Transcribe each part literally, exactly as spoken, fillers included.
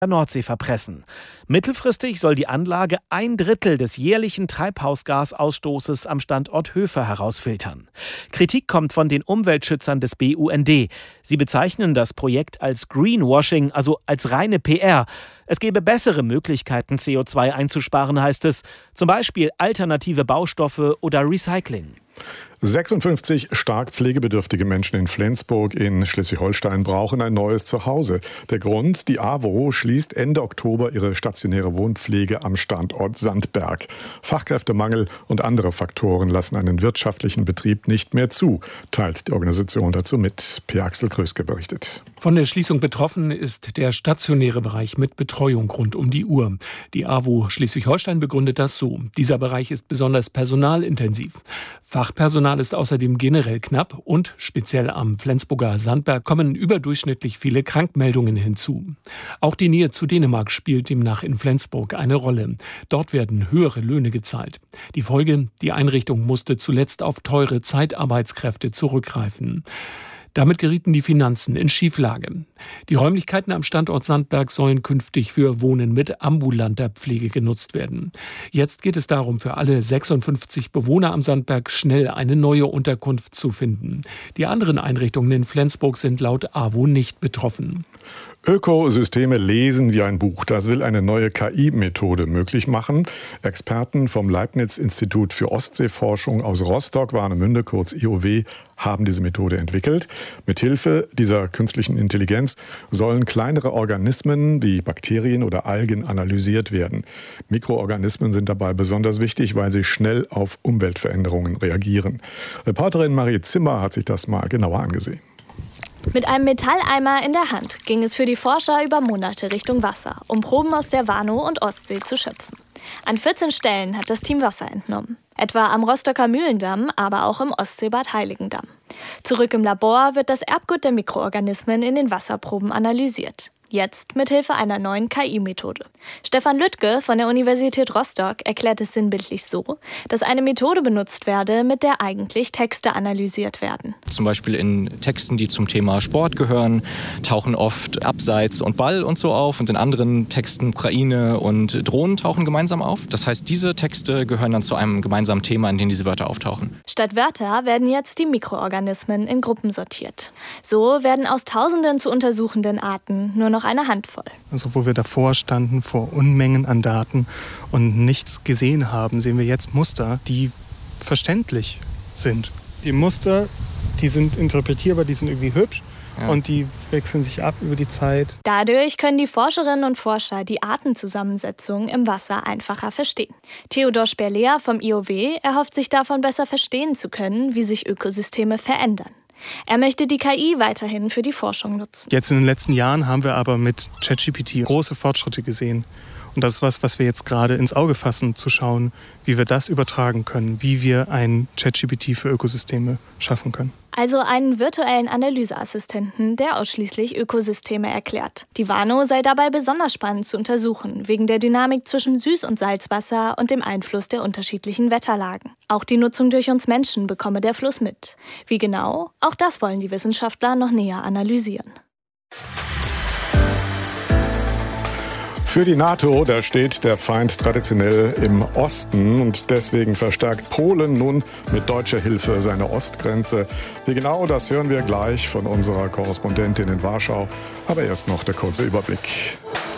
der Nordsee verpressen. Mittelfristig soll die Anlage ein Drittel des jährlichen Treibhausgasausstoßes am Standort Höfer herausfiltern. Kritik kommt von den Umweltschützern des B U N D. Sie bezeichnen das Projekt als Greenwashing, also als reine P R. Es gebe bessere Möglichkeiten, C O zwei einzusparen, heißt es. Zum Beispiel alternative Baustoffe oder Recycling. sechsundfünfzig stark pflegebedürftige Menschen in Flensburg in Schleswig-Holstein brauchen ein neues Zuhause. Der Grund: die A W O schließt Ende Oktober ihre stationäre Wohnpflege am Standort Sandberg. Fachkräftemangel und andere Faktoren lassen einen wirtschaftlichen Betrieb nicht mehr zu, teilt die Organisation dazu mit. P. Axel Kröske berichtet. Von der Schließung betroffen ist der stationäre Bereich mit Betreuung rund um die Uhr. Die A W O Schleswig-Holstein begründet das so: Dieser Bereich ist besonders personalintensiv. Fachpersonal ist außerdem generell knapp und speziell am Flensburger Sandberg kommen überdurchschnittlich viele Krankmeldungen hinzu. Auch die Nähe zu Dänemark spielt demnach in Flensburg eine Rolle. Dort werden höhere Löhne gezahlt. Die Folge: Die Einrichtung musste zuletzt auf teure Zeitarbeitskräfte zurückgreifen. Damit gerieten die Finanzen in Schieflage. Die Räumlichkeiten am Standort Sandberg sollen künftig für Wohnen mit ambulanter Pflege genutzt werden. Jetzt geht es darum, für alle sechsundfünfzig Bewohner am Sandberg schnell eine neue Unterkunft zu finden. Die anderen Einrichtungen in Flensburg sind laut A W O nicht betroffen. Ökosysteme lesen wie ein Buch. Das will eine neue K I-Methode möglich machen. Experten vom Leibniz-Institut für Ostseeforschung aus Rostock-Warnemünde, kurz I O W, haben diese Methode entwickelt. Mithilfe dieser künstlichen Intelligenz sollen kleinere Organismen wie Bakterien oder Algen analysiert werden. Mikroorganismen sind dabei besonders wichtig, weil sie schnell auf Umweltveränderungen reagieren. Reporterin Marie Zimmer hat sich das mal genauer angesehen. Mit einem Metalleimer in der Hand ging es für die Forscher über Monate Richtung Wasser, um Proben aus der Warnow und Ostsee zu schöpfen. An vierzehn Stellen hat das Team Wasser entnommen. Etwa am Rostocker Mühlendamm, aber auch im Ostseebad Heiligendamm. Zurück im Labor wird das Erbgut der Mikroorganismen in den Wasserproben analysiert. Jetzt mit Hilfe einer neuen K I-Methode. Stefan Lüttke von der Universität Rostock erklärt es sinnbildlich so, dass eine Methode benutzt werde, mit der eigentlich Texte analysiert werden. Zum Beispiel in Texten, die zum Thema Sport gehören, tauchen oft Abseits und Ball und so auf. Und in anderen Texten Ukraine und Drohnen tauchen gemeinsam auf. Das heißt, diese Texte gehören dann zu einem gemeinsamen Thema, in dem diese Wörter auftauchen. Statt Wörter werden jetzt die Mikroorganismen in Gruppen sortiert. So werden aus tausenden zu untersuchenden Arten nur noch eine Handvoll. Also wo wir davor standen, vor Unmengen an Daten und nichts gesehen haben, sehen wir jetzt Muster, die verständlich sind. Die Muster, die sind interpretierbar, die sind irgendwie hübsch. Ja. Und die wechseln sich ab über die Zeit. Dadurch können die Forscherinnen und Forscher die Artenzusammensetzung im Wasser einfacher verstehen. Theodor Sperlea vom I O W erhofft sich davon, besser verstehen zu können, wie sich Ökosysteme verändern. Er möchte die K I weiterhin für die Forschung nutzen. Jetzt in den letzten Jahren haben wir aber mit ChatGPT große Fortschritte gesehen. Und das ist was, was wir jetzt gerade ins Auge fassen, zu schauen, wie wir das übertragen können, wie wir ein ChatGPT für Ökosysteme schaffen können. Also einen virtuellen Analyseassistenten, der ausschließlich Ökosysteme erklärt. Die Warnow sei dabei besonders spannend zu untersuchen, wegen der Dynamik zwischen Süß- und Salzwasser und dem Einfluss der unterschiedlichen Wetterlagen. Auch die Nutzung durch uns Menschen bekomme der Fluss mit. Wie genau? Auch das wollen die Wissenschaftler noch näher analysieren. Für die NATO, da steht der Feind traditionell im Osten und deswegen verstärkt Polen nun mit deutscher Hilfe seine Ostgrenze. Wie genau, das hören wir gleich von unserer Korrespondentin in Warschau. Aber erst noch der kurze Überblick.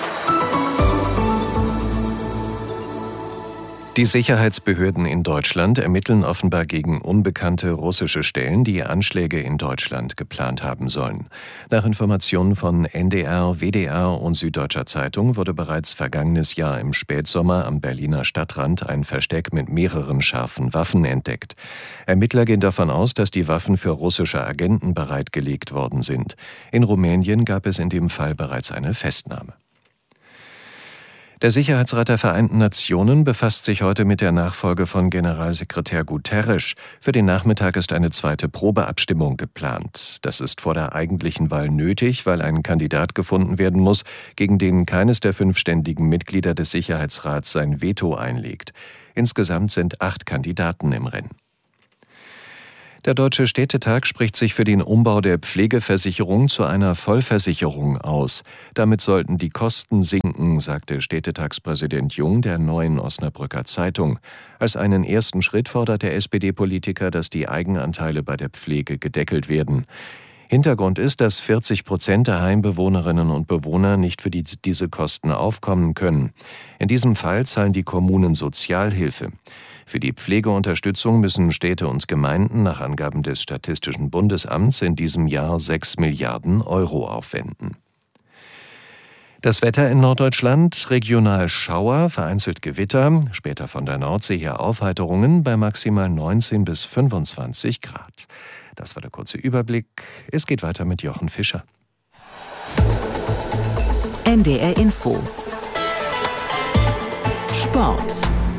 Die Sicherheitsbehörden in Deutschland ermitteln offenbar gegen unbekannte russische Stellen, die Anschläge in Deutschland geplant haben sollen. Nach Informationen von N D R, W D R und Süddeutscher Zeitung wurde bereits vergangenes Jahr im Spätsommer am Berliner Stadtrand ein Versteck mit mehreren scharfen Waffen entdeckt. Ermittler gehen davon aus, dass die Waffen für russische Agenten bereitgelegt worden sind. In Rumänien gab es in dem Fall bereits eine Festnahme. Der Sicherheitsrat der Vereinten Nationen befasst sich heute mit der Nachfolge von Generalsekretär Guterres. Für den Nachmittag ist eine zweite Probeabstimmung geplant. Das ist vor der eigentlichen Wahl nötig, weil ein Kandidat gefunden werden muss, gegen den keines der fünf ständigen Mitglieder des Sicherheitsrats sein Veto einlegt. Insgesamt sind acht Kandidaten im Rennen. Der Deutsche Städtetag spricht sich für den Umbau der Pflegeversicherung zu einer Vollversicherung aus. Damit sollten die Kosten sinken, sagte Städtetagspräsident Jung der Neuen Osnabrücker Zeitung. Als einen ersten Schritt fordert der S P D-Politiker, dass die Eigenanteile bei der Pflege gedeckelt werden. Hintergrund ist, dass vierzig Prozent der Heimbewohnerinnen und Bewohner nicht für die, diese Kosten aufkommen können. In diesem Fall zahlen die Kommunen Sozialhilfe. Für die Pflegeunterstützung müssen Städte und Gemeinden nach Angaben des Statistischen Bundesamts in diesem Jahr sechs Milliarden Euro aufwenden. Das Wetter in Norddeutschland: regional Schauer, vereinzelt Gewitter, später von der Nordsee her Aufheiterungen bei maximal neunzehn bis fünfundzwanzig Grad. Das war der kurze Überblick. Es geht weiter mit Jochen Fischer. N D R Info. Sport.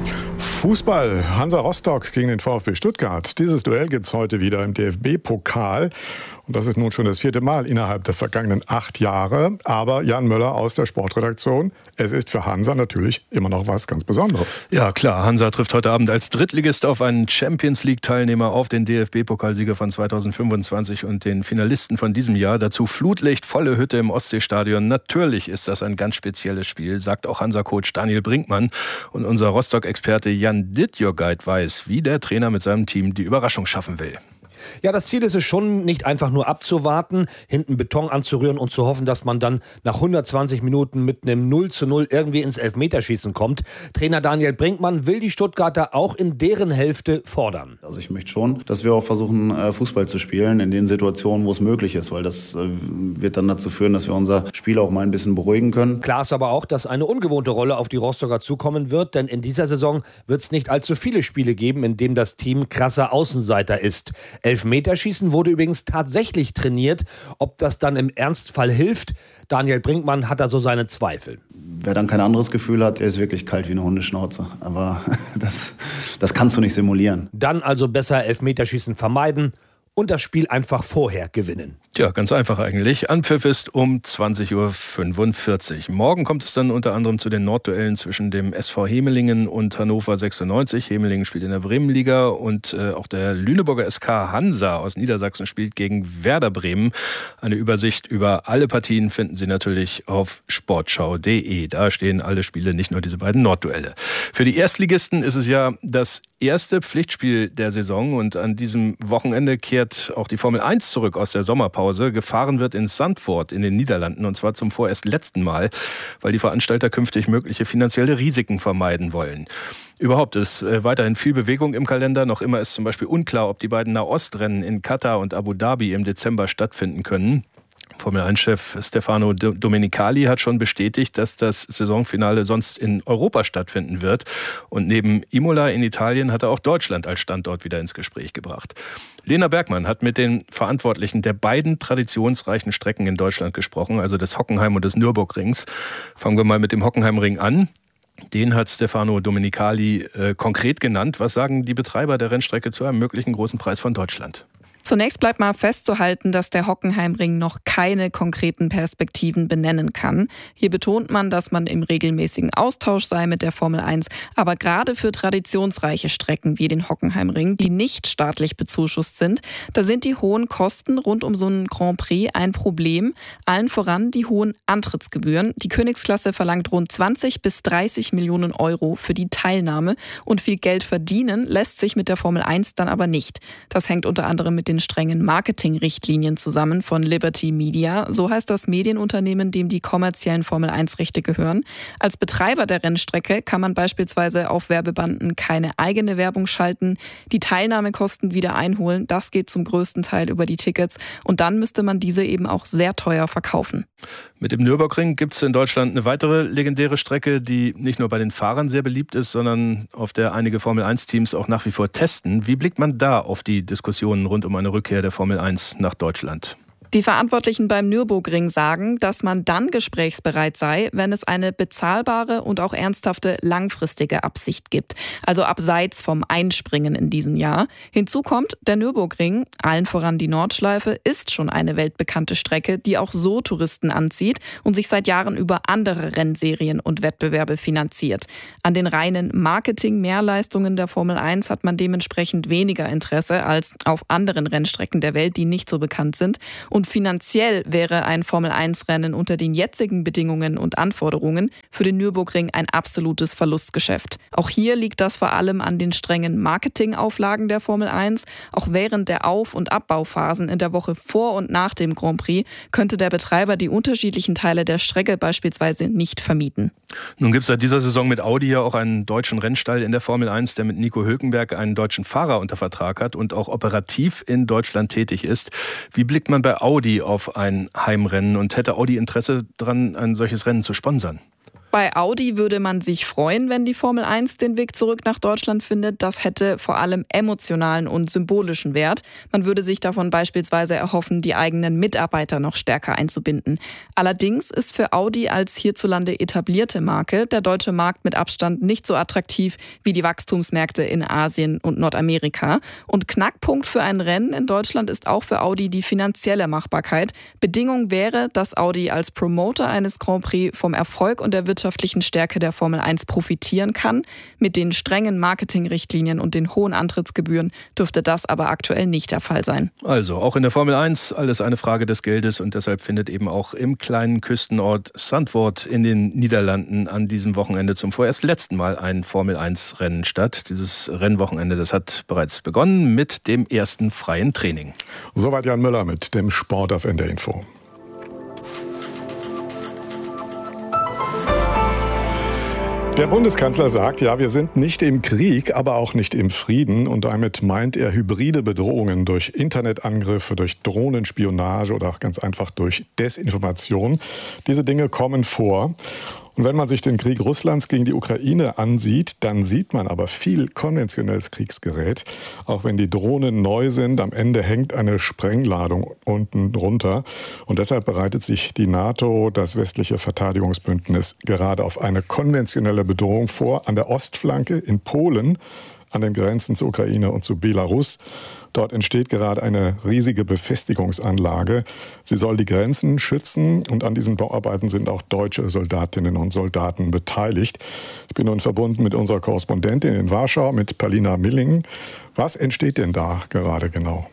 Fußball. Hansa Rostock gegen den VfB Stuttgart. Dieses Duell gibt es heute wieder im D F B-Pokal. Und das ist nun schon das vierte Mal innerhalb der vergangenen acht Jahre. Aber Jan Möller aus der Sportredaktion, es ist für Hansa natürlich immer noch was ganz Besonderes. Ja klar, Hansa trifft heute Abend als Drittligist auf einen Champions-League-Teilnehmer, auf den D F B-Pokalsieger von zweitausendfünfundzwanzig und den Finalisten von diesem Jahr. Dazu Flutlicht, volle Hütte im Ostseestadion. Natürlich ist das ein ganz spezielles Spiel, sagt auch Hansa-Coach Daniel Brinkmann. Und unser Rostock-Experte Jan Dittjörgeit weiß, wie der Trainer mit seinem Team die Überraschung schaffen will. Ja, das Ziel ist es schon, nicht einfach nur abzuwarten, hinten Beton anzurühren und zu hoffen, dass man dann nach hundertzwanzig Minuten mit einem null zu null irgendwie ins Elfmeterschießen kommt. Trainer Daniel Brinkmann will die Stuttgarter auch in deren Hälfte fordern. Also ich möchte schon, dass wir auch versuchen, Fußball zu spielen in den Situationen, wo es möglich ist, weil das wird dann dazu führen, dass wir unser Spiel auch mal ein bisschen beruhigen können. Klar ist aber auch, dass eine ungewohnte Rolle auf die Rostocker zukommen wird, denn in dieser Saison wird es nicht allzu viele Spiele geben, in denen das Team krasser Außenseiter ist. Elfmeterschießen wurde übrigens tatsächlich trainiert. Ob das dann im Ernstfall hilft, Daniel Brinkmann hat da so seine Zweifel. Wer dann kein anderes Gefühl hat, der ist wirklich kalt wie eine Hundeschnauze. Aber das, das kannst du nicht simulieren. Dann also besser Elfmeterschießen vermeiden und das Spiel einfach vorher gewinnen. Ja, ganz einfach eigentlich. Anpfiff ist um zwanzig Uhr fünfundvierzig. Morgen kommt es dann unter anderem zu den Nordduellen zwischen dem S V Hemelingen und Hannover sechsundneunzig. Hemelingen spielt in der Bremenliga und äh, auch der Lüneburger S K Hansa aus Niedersachsen spielt gegen Werder Bremen. Eine Übersicht über alle Partien finden Sie natürlich auf sportschau punkt de. Da stehen alle Spiele, nicht nur diese beiden Nordduelle. Für die Erstligisten ist es ja das erste Pflichtspiel der Saison und an diesem Wochenende kehrt auch die Formel eins zurück aus der Sommerpause. Gefahren wird in Zandvoort in den Niederlanden und zwar zum vorerst letzten Mal, weil die Veranstalter künftig mögliche finanzielle Risiken vermeiden wollen. Überhaupt ist äh, weiterhin viel Bewegung im Kalender. Noch immer ist zum Beispiel unklar, ob die beiden Nahostrennen in Katar und Abu Dhabi im Dezember stattfinden können. Formel eins Chef Stefano Domenicali hat schon bestätigt, dass das Saisonfinale sonst in Europa stattfinden wird. Und neben Imola in Italien hat er auch Deutschland als Standort wieder ins Gespräch gebracht. Lena Bergmann hat mit den Verantwortlichen der beiden traditionsreichen Strecken in Deutschland gesprochen, also des Hockenheim- und des Nürburgrings. Fangen wir mal mit dem Hockenheimring an. Den hat Stefano Domenicali äh, konkret genannt. Was sagen die Betreiber der Rennstrecke zu einem möglichen großen Preis von Deutschland? Zunächst bleibt mal festzuhalten, dass der Hockenheimring noch keine konkreten Perspektiven benennen kann. Hier betont man, dass man im regelmäßigen Austausch sei mit der Formel eins. Aber gerade für traditionsreiche Strecken wie den Hockenheimring, die nicht staatlich bezuschusst sind, da sind die hohen Kosten rund um so einen Grand Prix ein Problem. Allen voran die hohen Antrittsgebühren. Die Königsklasse verlangt rund zwanzig bis dreißig Millionen Euro für die Teilnahme. Und viel Geld verdienen lässt sich mit der Formel eins dann aber nicht. Das hängt unter anderem mit den strengen Marketingrichtlinien zusammen von Liberty Media. So heißt das Medienunternehmen, dem die kommerziellen Formel eins Rechte gehören. Als Betreiber der Rennstrecke kann man beispielsweise auf Werbebanden keine eigene Werbung schalten, die Teilnahmekosten wieder einholen. Das geht zum größten Teil über die Tickets und dann müsste man diese eben auch sehr teuer verkaufen. Mit dem Nürburgring gibt es in Deutschland eine weitere legendäre Strecke, die nicht nur bei den Fahrern sehr beliebt ist, sondern auf der einige Formel eins Teams auch nach wie vor testen. Wie blickt man da auf die Diskussionen rund um eine Rückkehr der Formel eins nach Deutschland? Die Verantwortlichen beim Nürburgring sagen, dass man dann gesprächsbereit sei, wenn es eine bezahlbare und auch ernsthafte langfristige Absicht gibt. Also abseits vom Einspringen in diesem Jahr. Hinzu kommt, der Nürburgring, allen voran die Nordschleife, ist schon eine weltbekannte Strecke, die auch so Touristen anzieht und sich seit Jahren über andere Rennserien und Wettbewerbe finanziert. An den reinen Marketing-Mehrleistungen der Formel eins hat man dementsprechend weniger Interesse als auf anderen Rennstrecken der Welt, die nicht so bekannt sind. Und finanziell wäre ein Formel eins Rennen unter den jetzigen Bedingungen und Anforderungen für den Nürburgring ein absolutes Verlustgeschäft. Auch hier liegt das vor allem an den strengen Marketingauflagen der Formel eins. Auch während der Auf- und Abbauphasen in der Woche vor und nach dem Grand Prix könnte der Betreiber die unterschiedlichen Teile der Strecke beispielsweise nicht vermieten. Nun gibt es seit dieser Saison mit Audi ja auch einen deutschen Rennstall in der Formel eins, der mit Nico Hülkenberg einen deutschen Fahrer unter Vertrag hat und auch operativ in Deutschland tätig ist. Wie blickt man bei Audi auf ein Heimrennen und hätte Audi Interesse daran, ein solches Rennen zu sponsern? Bei Audi würde man sich freuen, wenn die Formel eins den Weg zurück nach Deutschland findet. Das hätte vor allem emotionalen und symbolischen Wert. Man würde sich davon beispielsweise erhoffen, die eigenen Mitarbeiter noch stärker einzubinden. Allerdings ist für Audi als hierzulande etablierte Marke der deutsche Markt mit Abstand nicht so attraktiv wie die Wachstumsmärkte in Asien und Nordamerika. Und Knackpunkt für ein Rennen in Deutschland ist auch für Audi die finanzielle Machbarkeit. Bedingung wäre, dass Audi als Promoter eines Grand Prix vom Erfolg und der Wirtschaft wirtschaftlichen Stärke der Formel eins profitieren kann. Mit den strengen Marketingrichtlinien und den hohen Antrittsgebühren dürfte das aber aktuell nicht der Fall sein. Also auch in der Formel eins alles eine Frage des Geldes und deshalb findet eben auch im kleinen Küstenort Zandvoort in den Niederlanden an diesem Wochenende zum vorerst letzten Mal ein Formel eins Rennen statt. Dieses Rennwochenende, das hat bereits begonnen mit dem ersten freien Training. Soweit Jan Müller mit dem Sport auf N D R Info. Der Bundeskanzler sagt, ja, wir sind nicht im Krieg, aber auch nicht im Frieden. Und damit meint er hybride Bedrohungen durch Internetangriffe, durch Drohnenspionage oder auch ganz einfach durch Desinformation. Diese Dinge kommen vor. Und wenn man sich den Krieg Russlands gegen die Ukraine ansieht, dann sieht man aber viel konventionelles Kriegsgerät. Auch wenn die Drohnen neu sind, am Ende hängt eine Sprengladung unten drunter. Und deshalb bereitet sich die NATO, das westliche Verteidigungsbündnis, gerade auf eine konventionelle Bedrohung vor an der Ostflanke in Polen, an den Grenzen zur Ukraine und zu Belarus. Dort entsteht gerade eine riesige Befestigungsanlage. Sie soll die Grenzen schützen und an diesen Bauarbeiten sind auch deutsche Soldatinnen und Soldaten beteiligt. Ich bin nun verbunden mit unserer Korrespondentin in Warschau, mit Palina Milling. Was entsteht denn da gerade genau?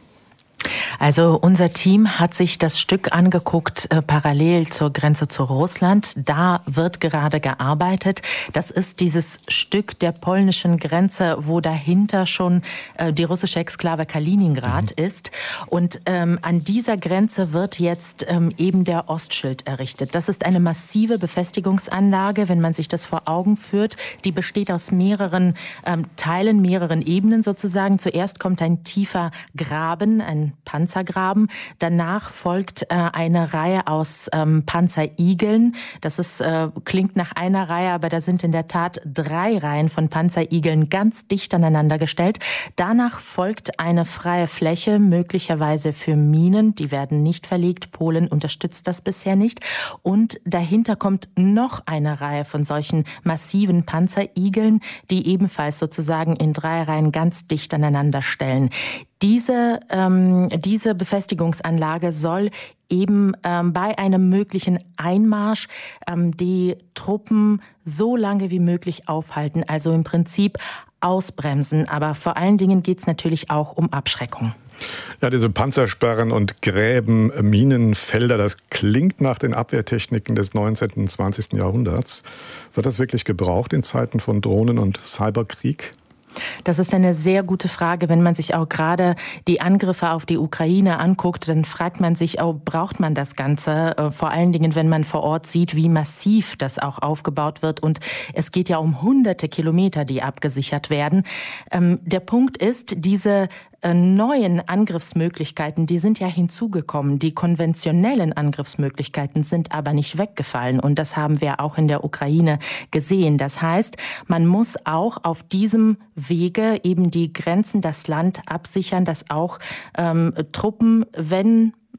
Also unser Team hat sich das Stück angeguckt, äh, parallel zur Grenze zu Russland. Da wird gerade gearbeitet. Das ist dieses Stück der polnischen Grenze, wo dahinter schon äh, die russische Exklave Kaliningrad mhm. ist. Und ähm, an dieser Grenze wird jetzt ähm, eben der Ostschild errichtet. Das ist eine massive Befestigungsanlage, wenn man sich das vor Augen führt. Die besteht aus mehreren ähm, Teilen, mehreren Ebenen sozusagen. Zuerst kommt ein tiefer Graben, ein Panzergraben. Danach folgt äh, eine Reihe aus ähm, Panzerigeln. Das ist, äh, klingt nach einer Reihe, aber da sind in der Tat drei Reihen von Panzerigeln ganz dicht aneinander gestellt. Danach folgt eine freie Fläche, möglicherweise für Minen. Die werden nicht verlegt. Polen unterstützt das bisher nicht. Und dahinter kommt noch eine Reihe von solchen massiven Panzerigeln, die ebenfalls sozusagen in drei Reihen ganz dicht aneinander stellen. Diese, ähm, diese Befestigungsanlage soll eben ähm, bei einem möglichen Einmarsch ähm, die Truppen so lange wie möglich aufhalten, also im Prinzip ausbremsen. Aber vor allen Dingen geht es natürlich auch um Abschreckung. Ja, diese Panzersperren und Gräben, Minenfelder, das klingt nach den Abwehrtechniken des neunzehnten und zwanzigsten Jahrhunderts. Wird das wirklich gebraucht in Zeiten von Drohnen- und Cyberkrieg? Das ist eine sehr gute Frage. Wenn man sich auch gerade die Angriffe auf die Ukraine anguckt, dann fragt man sich, oh, braucht man das Ganze? Vor allen Dingen, wenn man vor Ort sieht, wie massiv das auch aufgebaut wird. Und es geht ja um hunderte Kilometer, die abgesichert werden. Der Punkt ist, diese neuen Angriffsmöglichkeiten, die sind ja hinzugekommen. Die konventionellen Angriffsmöglichkeiten sind aber nicht weggefallen. Und das haben wir auch in der Ukraine gesehen. Das heißt, man muss auch auf diesem Wege eben die Grenzen, das Land absichern, dass auch ähm, Truppen, wenn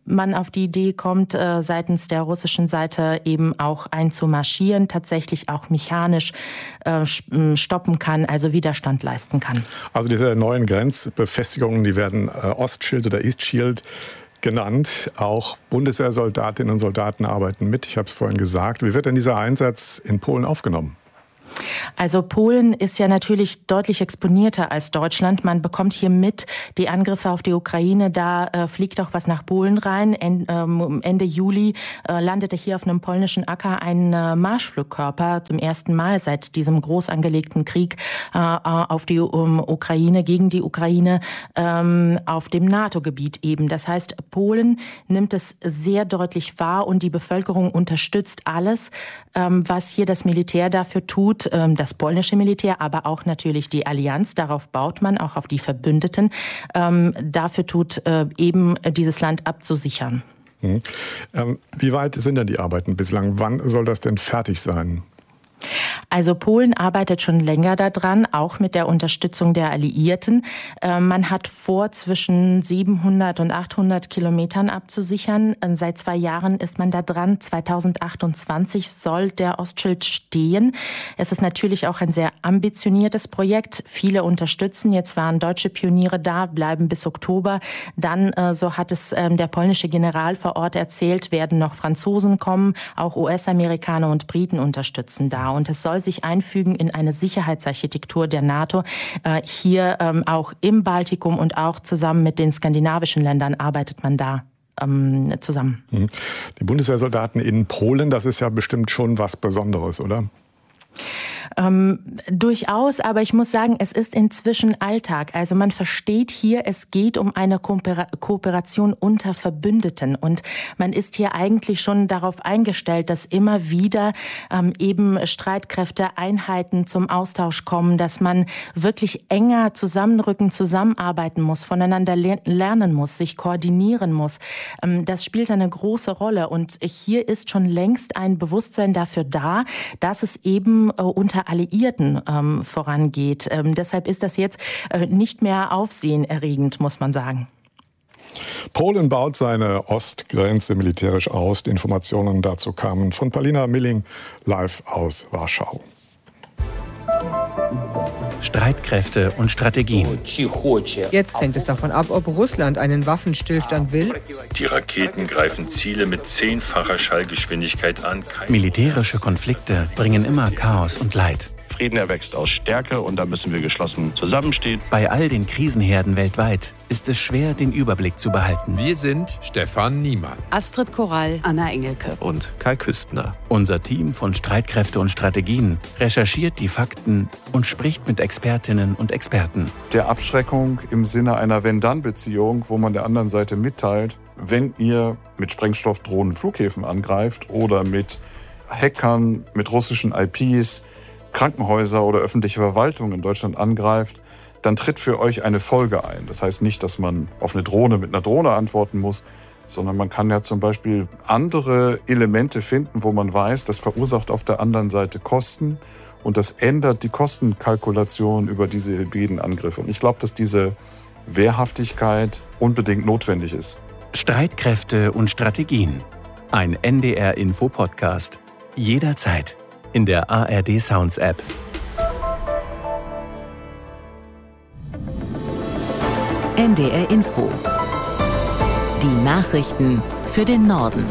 man auf die Idee kommt, äh, seitens der russischen Seite eben auch einzumarschieren, tatsächlich auch mechanisch äh, stoppen kann, also Widerstand leisten kann. Also diese neuen Grenzbefestigungen, die werden äh, Ostschild oder East Shield genannt. Auch Bundeswehrsoldatinnen und Soldaten arbeiten mit. Ich habe es vorhin gesagt. Wie wird denn dieser Einsatz in Polen aufgenommen? Also Polen ist ja natürlich deutlich exponierter als Deutschland. Man bekommt hier mit die Angriffe auf die Ukraine. Da äh, fliegt auch was nach Polen rein. En, ähm, Ende Juli äh, landete hier auf einem polnischen Acker ein äh, Marschflugkörper zum ersten Mal seit diesem groß angelegten Krieg äh, auf die um, Ukraine, gegen die Ukraine, ähm, auf dem NATO-Gebiet eben. Das heißt, Polen nimmt es sehr deutlich wahr und die Bevölkerung unterstützt alles, ähm, was hier das Militär dafür tut, das polnische Militär, aber auch natürlich die Allianz. Darauf baut man, auch auf die Verbündeten. Ähm, dafür tut äh, eben dieses Land abzusichern. Hm. Ähm, wie weit sind denn die Arbeiten bislang? Wann soll das denn fertig sein? Also Polen arbeitet schon länger daran, auch mit der Unterstützung der Alliierten. Äh, man hat vor, zwischen siebenhundert und achthundert Kilometern abzusichern. Äh, seit zwei Jahren ist man da dran. zweitausendachtundzwanzig soll der Ostschild stehen. Es ist natürlich auch ein sehr ambitioniertes Projekt. Viele unterstützen. Jetzt waren deutsche Pioniere da, bleiben bis Oktober. Dann, äh, so hat es äh, der polnische General vor Ort erzählt, werden noch Franzosen kommen. Auch U S-Amerikaner und Briten unterstützen da. Und es soll sich einfügen in eine Sicherheitsarchitektur der NATO. Äh, hier ähm, auch im Baltikum und auch zusammen mit den skandinavischen Ländern arbeitet man da ähm, zusammen. Die Bundeswehrsoldaten in Polen, das ist ja bestimmt schon was Besonderes, oder? Ähm, durchaus, aber ich muss sagen, es ist inzwischen Alltag. Also man versteht hier, es geht um eine Kooper- Kooperation unter Verbündeten und man ist hier eigentlich schon darauf eingestellt, dass immer wieder ähm, eben Streitkräfte, Einheiten zum Austausch kommen, dass man wirklich enger zusammenrücken, zusammenarbeiten muss, voneinander le- lernen muss, sich koordinieren muss. Ähm, das spielt eine große Rolle und hier ist schon längst ein Bewusstsein dafür da, dass es eben äh, unter Alliierten ähm, vorangeht. Ähm, deshalb ist das jetzt äh, nicht mehr aufsehenerregend, muss man sagen. Polen baut seine Ostgrenze militärisch aus. Die Informationen dazu kamen von Paulina Milling live aus Warschau. Streitkräfte und Strategien. Jetzt hängt es davon ab, ob Russland einen Waffenstillstand will. Die Raketen greifen Ziele mit zehnfacher Schallgeschwindigkeit an. Militärische Konflikte bringen immer Chaos und Leid. Frieden erwächst aus Stärke und da müssen wir geschlossen zusammenstehen. Bei all den Krisenherden weltweit ist es schwer, den Überblick zu behalten. Wir sind Stefan Niemann, Astrid Korall, Anna Engelke und Kai Küstner. Unser Team von Streitkräfte und Strategien recherchiert die Fakten und spricht mit Expertinnen und Experten. Der Abschreckung im Sinne einer Wenn-Dann-Beziehung, wo man der anderen Seite mitteilt, wenn ihr mit Sprengstoffdrohnen Flughäfen angreift oder mit Hackern, mit russischen I Ps, Krankenhäuser oder öffentliche Verwaltung in Deutschland angreift, dann tritt für euch eine Folge ein. Das heißt nicht, dass man auf eine Drohne mit einer Drohne antworten muss, sondern man kann ja zum Beispiel andere Elemente finden, wo man weiß, das verursacht auf der anderen Seite Kosten und das ändert die Kostenkalkulation über diese hybriden Angriffe. Und ich glaube, dass diese Wehrhaftigkeit unbedingt notwendig ist. Streitkräfte und Strategien. Ein N D R-Info-Podcast. Jederzeit. In der A R D Sounds App. N D R Info. Die Nachrichten für den Norden.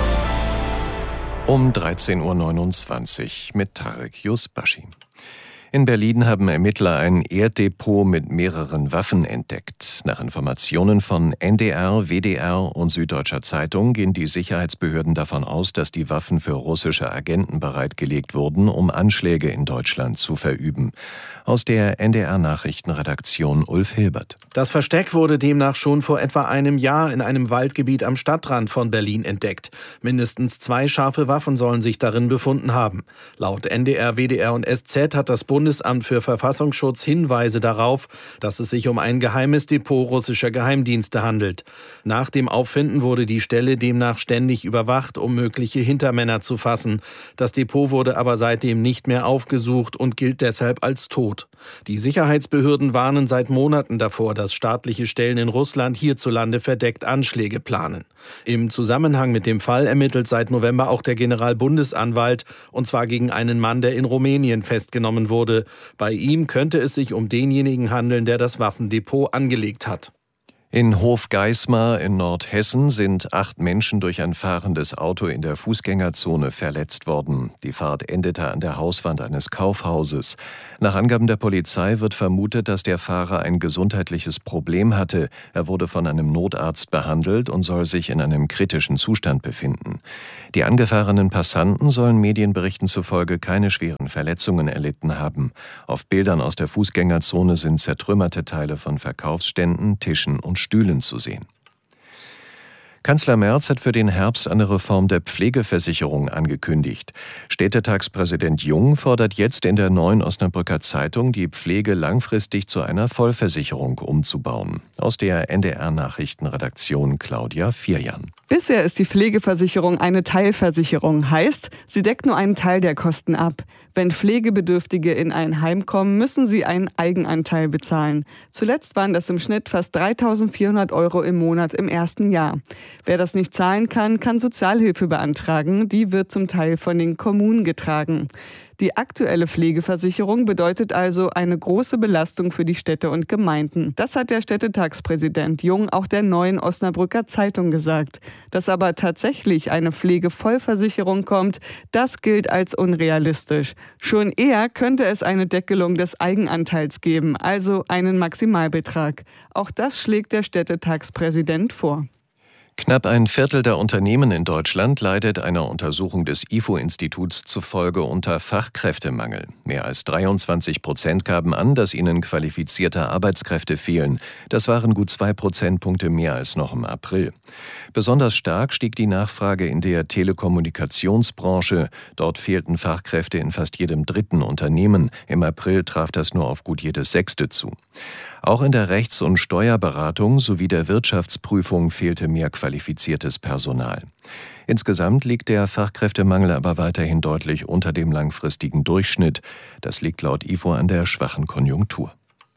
Um dreizehn Uhr neunundzwanzig mit Tarek Yusbashi. In Berlin haben Ermittler ein Erddepot mit mehreren Waffen entdeckt. Nach Informationen von N D R, W D R und Süddeutscher Zeitung gehen die Sicherheitsbehörden davon aus, dass die Waffen für russische Agenten bereitgelegt wurden, um Anschläge in Deutschland zu verüben. Aus der N D R-Nachrichtenredaktion Ulf Hilbert. Das Versteck wurde demnach schon vor etwa einem Jahr in einem Waldgebiet am Stadtrand von Berlin entdeckt. Mindestens zwei scharfe Waffen sollen sich darin befunden haben. Laut N D R, W D R und S Z hat das Bundesamt für Verfassungsschutz Hinweise darauf, dass es sich um ein geheimes Depot russischer Geheimdienste handelt. Nach dem Auffinden wurde die Stelle demnach ständig überwacht, um mögliche Hintermänner zu fassen. Das Depot wurde aber seitdem nicht mehr aufgesucht und gilt deshalb als tot. Die Sicherheitsbehörden warnen seit Monaten davor, dass staatliche Stellen in Russland hierzulande verdeckt Anschläge planen. Im Zusammenhang mit dem Fall ermittelt seit November auch der Generalbundesanwalt, und zwar gegen einen Mann, der in Rumänien festgenommen wurde. Bei ihm könnte es sich um denjenigen handeln, der das Waffendepot angelegt hat. In Hofgeismar in Nordhessen sind acht Menschen durch ein fahrendes Auto in der Fußgängerzone verletzt worden. Die Fahrt endete an der Hauswand eines Kaufhauses. Nach Angaben der Polizei wird vermutet, dass der Fahrer ein gesundheitliches Problem hatte. Er wurde von einem Notarzt behandelt und soll sich in einem kritischen Zustand befinden. Die angefahrenen Passanten sollen Medienberichten zufolge keine schweren Verletzungen erlitten haben. Auf Bildern aus der Fußgängerzone sind zertrümmerte Teile von Verkaufsständen, Tischen und Stühlen zu sehen. Kanzler Merz hat für den Herbst eine Reform der Pflegeversicherung angekündigt. Städtetagspräsident Jung fordert jetzt in der Neuen Osnabrücker Zeitung, die Pflege langfristig zu einer Vollversicherung umzubauen. Aus der N D R-Nachrichtenredaktion Claudia Vierjan. Bisher ist die Pflegeversicherung eine Teilversicherung, heißt, sie deckt nur einen Teil der Kosten ab. Wenn Pflegebedürftige in ein Heim kommen, müssen sie einen Eigenanteil bezahlen. Zuletzt waren das im Schnitt fast dreitausendvierhundert Euro im Monat im ersten Jahr. Wer das nicht zahlen kann, kann Sozialhilfe beantragen. Die wird zum Teil von den Kommunen getragen. Die aktuelle Pflegeversicherung bedeutet also eine große Belastung für die Städte und Gemeinden. Das hat der Städtetagspräsident Jung auch der Neuen Osnabrücker Zeitung gesagt. Dass aber tatsächlich eine Pflegevollversicherung kommt, das gilt als unrealistisch. Schon eher könnte es eine Deckelung des Eigenanteils geben, also einen Maximalbetrag. Auch das schlägt der Städtetagspräsident vor. Knapp ein Viertel der Unternehmen in Deutschland leidet einer Untersuchung des I F O-Instituts zufolge unter Fachkräftemangel. Mehr als dreiundzwanzig Prozent gaben an, dass ihnen qualifizierte Arbeitskräfte fehlen. Das waren gut zwei Prozentpunkte mehr als noch im April. Besonders stark stieg die Nachfrage in der Telekommunikationsbranche. Dort fehlten Fachkräfte in fast jedem dritten Unternehmen. Im April traf das nur auf gut jedes sechste zu. Auch in der Rechts- und Steuerberatung sowie der Wirtschaftsprüfung fehlte mehr qualifiziertes Personal. Insgesamt liegt der Fachkräftemangel aber weiterhin deutlich unter dem langfristigen Durchschnitt. Das liegt laut I F O an der schwachen Konjunktur.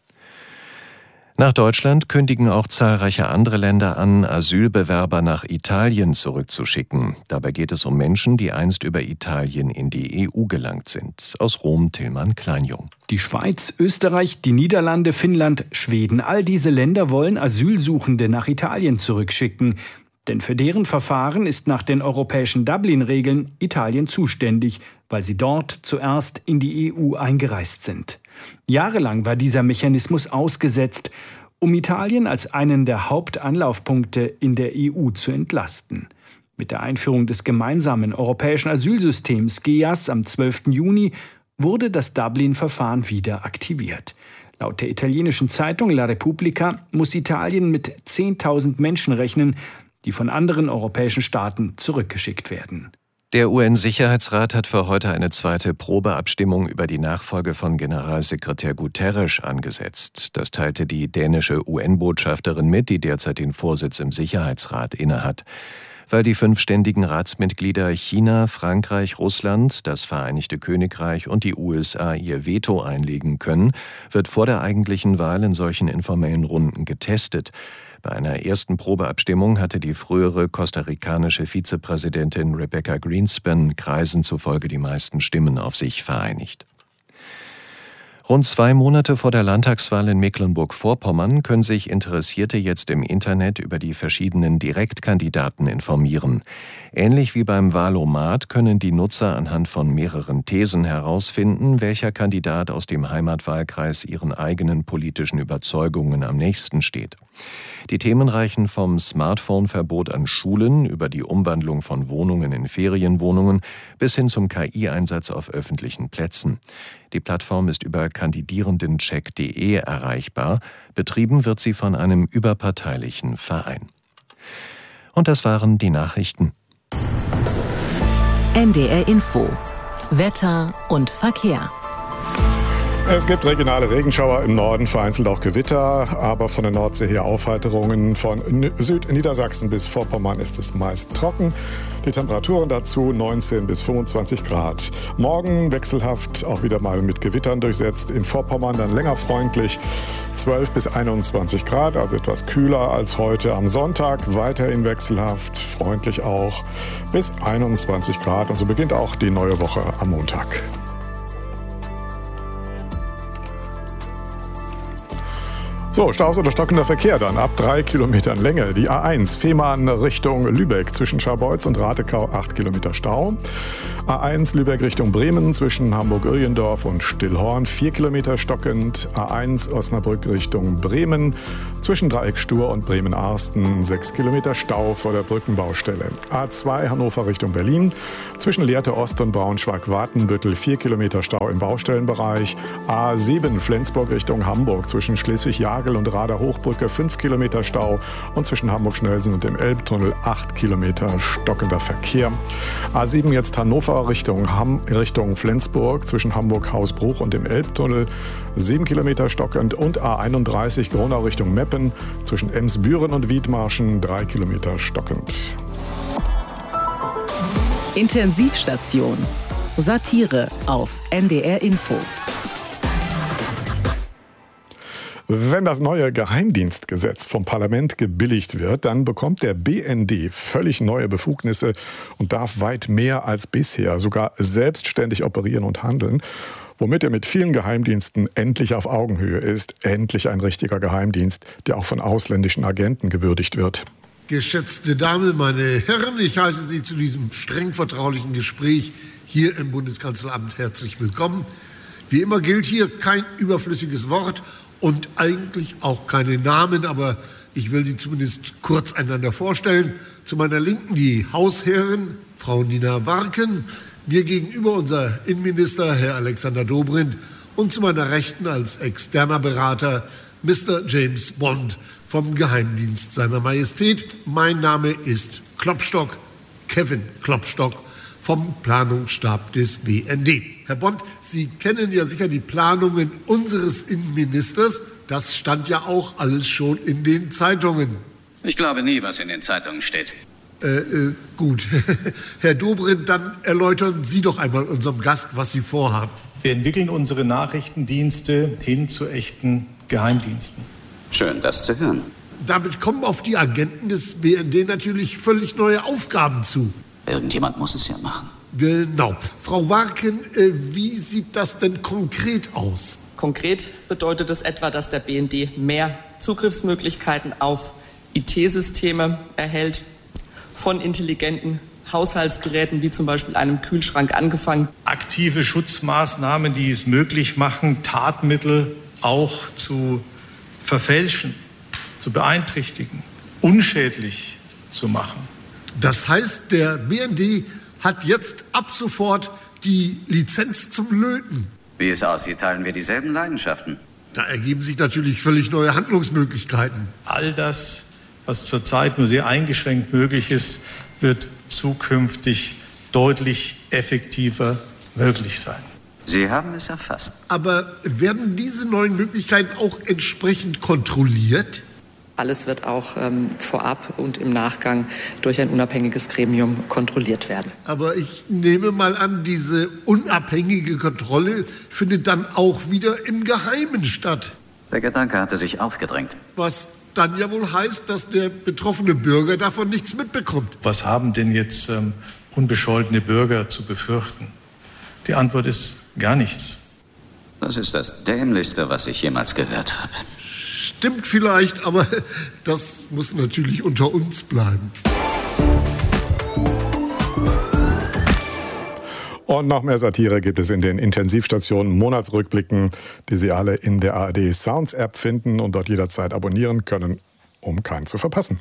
Nach Deutschland kündigen auch zahlreiche andere Länder an, Asylbewerber nach Italien zurückzuschicken. Dabei geht es um Menschen, die einst über Italien in die E U gelangt sind. Aus Rom Tillmann Kleinjung. Die Schweiz, Österreich, die Niederlande, Finnland, Schweden, all diese Länder wollen Asylsuchende nach Italien zurückschicken. Denn für deren Verfahren ist nach den europäischen Dublin-Regeln Italien zuständig, weil sie dort zuerst in die E U eingereist sind. Jahrelang war dieser Mechanismus ausgesetzt, um Italien als einen der Hauptanlaufpunkte in der E U zu entlasten. Mit der Einführung des gemeinsamen europäischen Asylsystems G E A S am zwölften Juni wurde das Dublin-Verfahren wieder aktiviert. Laut der italienischen Zeitung La Repubblica muss Italien mit zehntausend Menschen rechnen, die von anderen europäischen Staaten zurückgeschickt werden. Der U N-Sicherheitsrat hat für heute eine zweite Probeabstimmung über die Nachfolge von Generalsekretär Guterres angesetzt. Das teilte die dänische U N-Botschafterin mit, die derzeit den Vorsitz im Sicherheitsrat innehat. Weil die fünf ständigen Ratsmitglieder China, Frankreich, Russland, das Vereinigte Königreich und die U S A ihr Veto einlegen können, wird vor der eigentlichen Wahl in solchen informellen Runden getestet. Bei einer ersten Probeabstimmung hatte die frühere kostarikanische Vizepräsidentin Rebecca Greenspan Kreisen zufolge die meisten Stimmen auf sich vereinigt. Rund zwei Monate vor der Landtagswahl in Mecklenburg-Vorpommern können sich Interessierte jetzt im Internet über die verschiedenen Direktkandidaten informieren. Ähnlich wie beim Wahlomat können die Nutzer anhand von mehreren Thesen herausfinden, welcher Kandidat aus dem Heimatwahlkreis ihren eigenen politischen Überzeugungen am nächsten steht. Die Themen reichen vom Smartphone-Verbot an Schulen über die Umwandlung von Wohnungen in Ferienwohnungen bis hin zum K I-Einsatz auf öffentlichen Plätzen. Die Plattform ist über kandidierendencheck punkt de erreichbar. Betrieben wird sie von einem überparteilichen Verein. Und das waren die Nachrichten. N D R Info. Wetter und Verkehr. Es gibt regionale Regenschauer im Norden, vereinzelt auch Gewitter, aber von der Nordsee her Aufheiterungen. Von Südniedersachsen bis Vorpommern ist es meist trocken. Die Temperaturen dazu neunzehn bis fünfundzwanzig Grad. Morgen wechselhaft, auch wieder mal mit Gewittern durchsetzt. In Vorpommern dann länger freundlich, zwölf bis einundzwanzig Grad, also etwas kühler als heute. Am Sonntag weiterhin wechselhaft, freundlich auch, bis einundzwanzig Grad. Und so beginnt auch die neue Woche am Montag. So, Staus oder stockender Verkehr dann ab drei Kilometern Länge. Die A eins Fehmarn Richtung Lübeck zwischen Scharbeutz und Ratekau acht Kilometer Stau. A eins Lübeck Richtung Bremen zwischen Hamburg-Öhrjendorf und Stillhorn vier Kilometer stockend. A eins Osnabrück Richtung Bremen zwischen Dreieckstur und Bremen-Arsten sechs Kilometer Stau vor der Brückenbaustelle. A zwei Hannover Richtung Berlin zwischen Lehrte Ost und Braunschweig-Watenbüttel vier Kilometer Stau im Baustellenbereich. A sieben Flensburg Richtung Hamburg zwischen Schleswig-Jagel und Rader-Hochbrücke fünf Kilometer Stau und zwischen Hamburg-Schnelsen und dem Elbtunnel acht Kilometer stockender Verkehr. A sieben jetzt Hannover Richtung, Hamm, Richtung Flensburg zwischen Hamburg-Hausbruch und dem Elbtunnel sieben Kilometer stockend und A einunddreißig Gronau Richtung Meppen zwischen Emsbüren und Wiedmarschen drei Kilometer stockend. Intensivstation. Satire auf N D R Info. Wenn das neue Geheimdienstgesetz vom Parlament gebilligt wird, dann bekommt der B N D völlig neue Befugnisse und darf weit mehr als bisher sogar selbstständig operieren und handeln, womit er mit vielen Geheimdiensten endlich auf Augenhöhe ist. Endlich ein richtiger Geheimdienst, der auch von ausländischen Agenten gewürdigt wird. Geschätzte Damen, meine Herren, ich heiße Sie zu diesem streng vertraulichen Gespräch hier im Bundeskanzleramt herzlich willkommen. Wie immer gilt hier kein überflüssiges Wort und eigentlich auch keine Namen, aber ich will Sie zumindest kurz einander vorstellen. Zu meiner Linken die Hausherrin, Frau Nina Warken, mir gegenüber unser Innenminister, Herr Alexander Dobrindt, und zu meiner Rechten als externer Berater Mister James Bond vom Geheimdienst seiner Majestät. Mein Name ist Klopstock, Kevin Klopstock vom Planungsstab des B N D. Herr Bond, Sie kennen ja sicher die Planungen unseres Innenministers. Das stand ja auch alles schon in den Zeitungen. Ich glaube nie, was in den Zeitungen steht. Äh, äh, gut. Herr Dobrindt, dann erläutern Sie doch einmal unserem Gast, was Sie vorhaben. Wir entwickeln unsere Nachrichtendienste hin zu echten Geheimdiensten. Schön, das zu hören. Damit kommen auf die Agenten des B N D natürlich völlig neue Aufgaben zu. Irgendjemand muss es ja machen. Genau. Frau Warken, äh, wie sieht das denn konkret aus? Konkret bedeutet es etwa, dass der B N D mehr Zugriffsmöglichkeiten auf I T-Systeme erhält, von intelligenten Haushaltsgeräten wie zum Beispiel einem Kühlschrank angefangen. Aktive Schutzmaßnahmen, die es möglich machen, Tatmittel auch zu verfälschen, zu beeinträchtigen, unschädlich zu machen. Das heißt, der B N D hat jetzt ab sofort die Lizenz zum Löten. Wie es aussieht, teilen wir dieselben Leidenschaften. Da ergeben sich natürlich völlig neue Handlungsmöglichkeiten. All das, was zurzeit nur sehr eingeschränkt möglich ist, wird zukünftig deutlich effektiver möglich sein. Sie haben es erfasst. Aber werden diese neuen Möglichkeiten auch entsprechend kontrolliert? Alles wird auch ähm, vorab und im Nachgang durch ein unabhängiges Gremium kontrolliert werden. Aber ich nehme mal an, diese unabhängige Kontrolle findet dann auch wieder im Geheimen statt. Der Gedanke hatte sich aufgedrängt. Was dann ja wohl heißt, dass der betroffene Bürger davon nichts mitbekommt. Was haben denn jetzt ähm, unbescholtene Bürger zu befürchten? Die Antwort ist gar nichts. Das ist das Dämlichste, was ich jemals gehört habe. Stimmt vielleicht, aber das muss natürlich unter uns bleiben. Und noch mehr Satire gibt es in den Intensivstationen Monatsrückblicken, die Sie alle in der A R D Sounds App finden und dort jederzeit abonnieren können, um keinen zu verpassen.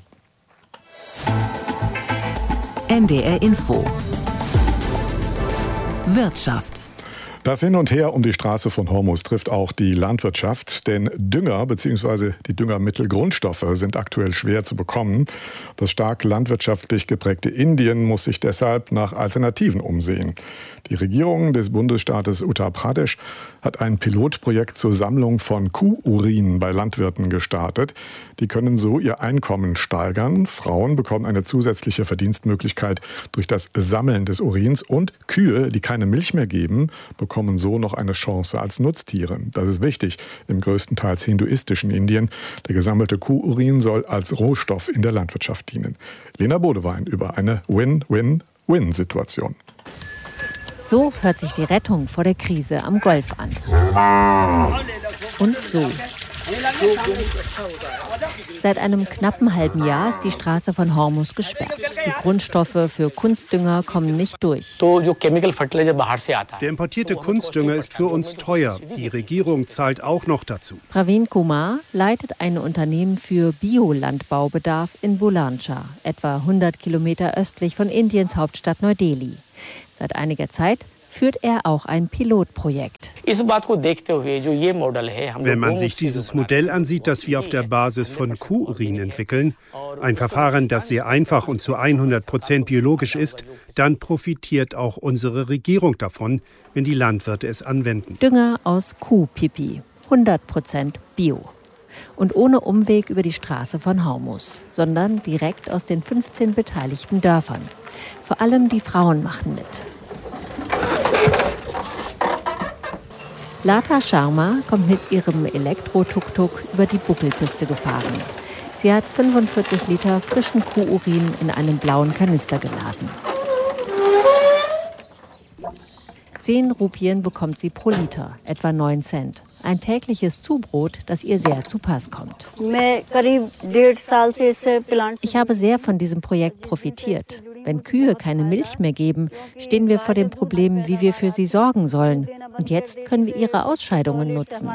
N D R Info. Wirtschaft. Das Hin und Her um die Straße von Hormuz trifft auch die Landwirtschaft, denn Dünger bzw. die Düngermittelgrundstoffe sind aktuell schwer zu bekommen. Das stark landwirtschaftlich geprägte Indien muss sich deshalb nach Alternativen umsehen. Die Regierung des Bundesstaates Uttar Pradesh hat ein Pilotprojekt zur Sammlung von Kuhurin bei Landwirten gestartet. Die können so ihr Einkommen steigern. Frauen bekommen eine zusätzliche Verdienstmöglichkeit durch das Sammeln des Urins und Kühe, die keine Milch mehr geben, bekommen so noch eine Chance als Nutztiere. Das ist wichtig im größtenteils hinduistischen Indien. Der gesammelte Kuhurin soll als Rohstoff in der Landwirtschaft dienen. Lena Bodewein über eine Win-Win-Win-Situation. So hört sich die Rettung vor der Krise am Golf an. Und so. Seit einem knappen halben Jahr ist die Straße von Hormuz gesperrt. Die Grundstoffe für Kunstdünger kommen nicht durch. Der importierte Kunstdünger ist für uns teuer. Die Regierung zahlt auch noch dazu. Praveen Kumar leitet ein Unternehmen für Biolandbaubedarf in Bulanshahr, etwa hundert Kilometer östlich von Indiens Hauptstadt Neu-Delhi. Seit einiger Zeit führt er auch ein Pilotprojekt. Wenn man sich dieses Modell ansieht, das wir auf der Basis von Kuhurin entwickeln, ein Verfahren, das sehr einfach und zu hundert Prozent biologisch ist, dann profitiert auch unsere Regierung davon, wenn die Landwirte es anwenden. Dünger aus Kuhpipi, hundert Prozent Bio. Und ohne Umweg über die Straße von Hormuz, sondern direkt aus den fünfzehn beteiligten Dörfern. Vor allem die Frauen machen mit. Lata Sharma kommt mit ihrem Elektro-Tuk-Tuk über die Buckelpiste gefahren. Sie hat fünfundvierzig Liter frischen Kuhurin in einen blauen Kanister geladen. Zehn Rupien bekommt sie pro Liter, etwa neun Cent. Ein tägliches Zubrot, das ihr sehr zu Pass kommt. Ich habe sehr von diesem Projekt profitiert. Wenn Kühe keine Milch mehr geben, stehen wir vor dem Problem, wie wir für sie sorgen sollen. Und jetzt können wir ihre Ausscheidungen nutzen.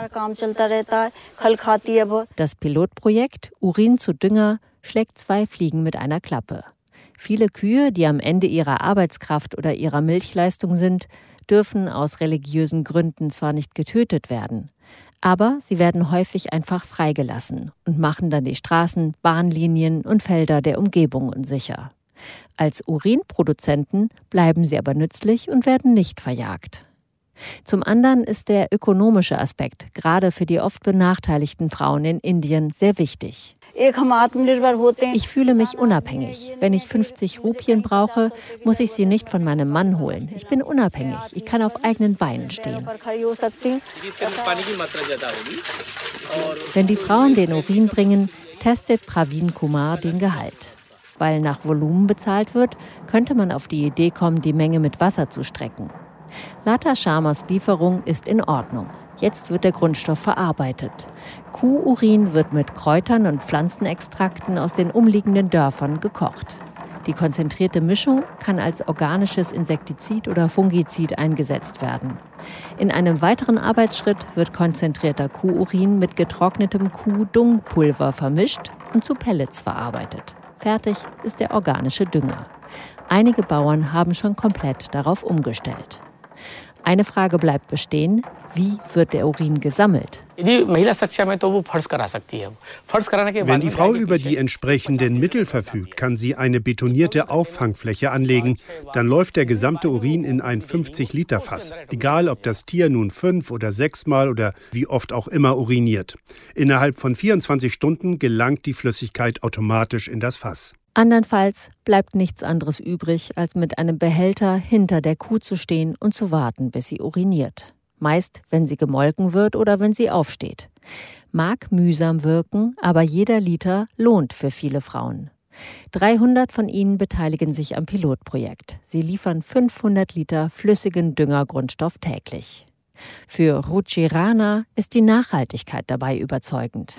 Das Pilotprojekt Urin zu Dünger schlägt zwei Fliegen mit einer Klappe. Viele Kühe, die am Ende ihrer Arbeitskraft oder ihrer Milchleistung sind, dürfen aus religiösen Gründen zwar nicht getötet werden, aber sie werden häufig einfach freigelassen und machen dann die Straßen, Bahnlinien und Felder der Umgebung unsicher. Als Urinproduzenten bleiben sie aber nützlich und werden nicht verjagt. Zum anderen ist der ökonomische Aspekt, gerade für die oft benachteiligten Frauen in Indien, sehr wichtig. Ich fühle mich unabhängig. Wenn ich fünfzig Rupien brauche, muss ich sie nicht von meinem Mann holen. Ich bin unabhängig. Ich kann auf eigenen Beinen stehen. Wenn die Frauen den Urin bringen, testet Praveen Kumar den Gehalt. Weil nach Volumen bezahlt wird, könnte man auf die Idee kommen, die Menge mit Wasser zu strecken. Lata Sharmas Lieferung ist in Ordnung. Jetzt wird der Grundstoff verarbeitet. Kuhurin wird mit Kräutern und Pflanzenextrakten aus den umliegenden Dörfern gekocht. Die konzentrierte Mischung kann als organisches Insektizid oder Fungizid eingesetzt werden. In einem weiteren Arbeitsschritt wird konzentrierter Kuhurin mit getrocknetem Kuhdungpulver vermischt und zu Pellets verarbeitet. Fertig ist der organische Dünger. Einige Bauern haben schon komplett darauf umgestellt. Eine Frage bleibt bestehen: Wie wird der Urin gesammelt? Wenn die Frau über die entsprechenden Mittel verfügt, kann sie eine betonierte Auffangfläche anlegen. Dann läuft der gesamte Urin in ein fünfzig Liter Fass. Egal, ob das Tier nun fünf oder sechsmal oder wie oft auch immer uriniert. Innerhalb von vierundzwanzig Stunden gelangt die Flüssigkeit automatisch in das Fass. Andernfalls bleibt nichts anderes übrig, als mit einem Behälter hinter der Kuh zu stehen und zu warten, bis sie uriniert. Meist, wenn sie gemolken wird oder wenn sie aufsteht. Mag mühsam wirken, aber jeder Liter lohnt für viele Frauen. dreihundert von ihnen beteiligen sich am Pilotprojekt. Sie liefern fünfhundert Liter flüssigen Düngergrundstoff täglich. Für Ruchi Rana ist die Nachhaltigkeit dabei überzeugend.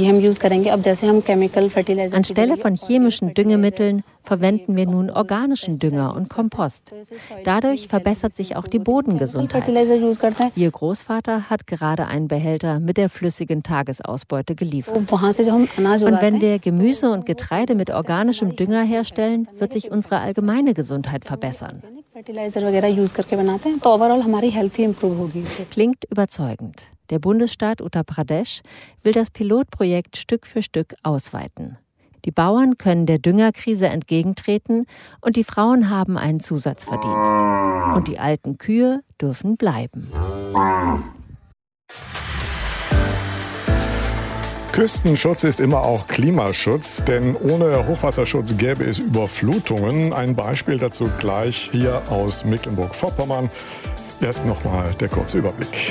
Anstelle von chemischen Düngemitteln verwenden wir nun organischen Dünger und Kompost. Dadurch verbessert sich auch die Bodengesundheit. Ihr Großvater hat gerade einen Behälter mit der flüssigen Tagesausbeute geliefert. Und wenn wir Gemüse und Getreide mit organischem Dünger herstellen, wird sich unsere allgemeine Gesundheit verbessern. Klingt überzeugend. Der Bundesstaat Uttar Pradesh will das Pilotprojekt Stück für Stück ausweiten. Die Bauern können der Düngerkrise entgegentreten und die Frauen haben einen Zusatzverdienst. Und die alten Kühe dürfen bleiben. Küstenschutz ist immer auch Klimaschutz, denn ohne Hochwasserschutz gäbe es Überflutungen. Ein Beispiel dazu gleich hier aus Mecklenburg-Vorpommern. Erst nochmal der kurze Überblick.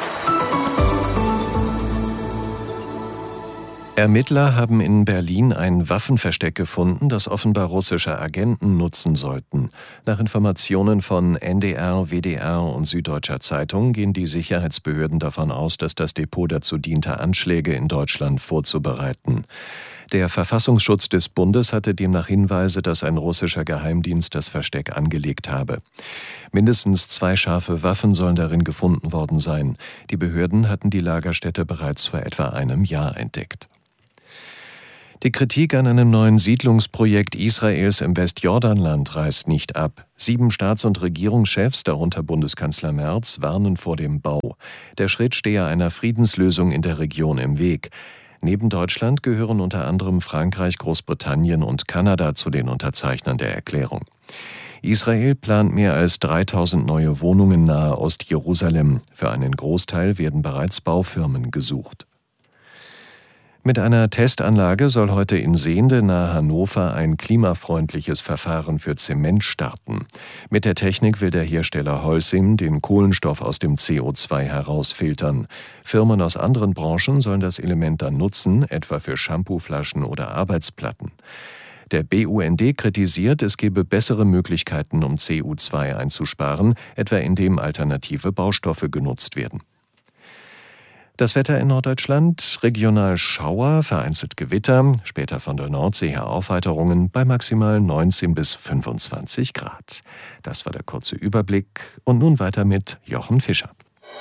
Ermittler haben in Berlin ein Waffenversteck gefunden, das offenbar russische Agenten nutzen sollten. Nach Informationen von N D R, W D R und Süddeutscher Zeitung gehen die Sicherheitsbehörden davon aus, dass das Depot dazu diente, Anschläge in Deutschland vorzubereiten. Der Verfassungsschutz des Bundes hatte demnach Hinweise, dass ein russischer Geheimdienst das Versteck angelegt habe. Mindestens zwei scharfe Waffen sollen darin gefunden worden sein. Die Behörden hatten die Lagerstätte bereits vor etwa einem Jahr entdeckt. Die Kritik an einem neuen Siedlungsprojekt Israels im Westjordanland reißt nicht ab. Sieben Staats- und Regierungschefs, darunter Bundeskanzler Merz, warnen vor dem Bau. Der Schritt stehe einer Friedenslösung in der Region im Weg. Neben Deutschland gehören unter anderem Frankreich, Großbritannien und Kanada zu den Unterzeichnern der Erklärung. Israel plant mehr als dreitausend neue Wohnungen nahe Ostjerusalem. Für einen Großteil werden bereits Baufirmen gesucht. Mit einer Testanlage soll heute in Sehnde nahe Hannover ein klimafreundliches Verfahren für Zement starten. Mit der Technik will der Hersteller Holcim den Kohlenstoff aus dem C O zwei herausfiltern. Firmen aus anderen Branchen sollen das Element dann nutzen, etwa für Shampooflaschen oder Arbeitsplatten. Der B U N D kritisiert, es gebe bessere Möglichkeiten, um C O zwei einzusparen, etwa indem alternative Baustoffe genutzt werden. Das Wetter in Norddeutschland, regional Schauer, vereinzelt Gewitter, später von der Nordsee her Aufheiterungen bei maximal neunzehn bis fünfundzwanzig Grad. Das war der kurze Überblick und nun weiter mit Jochen Fischer.